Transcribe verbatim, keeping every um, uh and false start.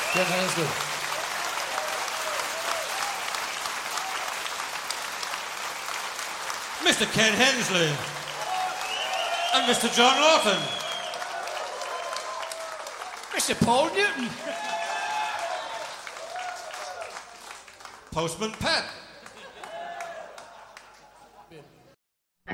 Ken Hensley. Mister Ken Hensley. And Mister John Lawton. Mister Paul Newton. Postman Pat.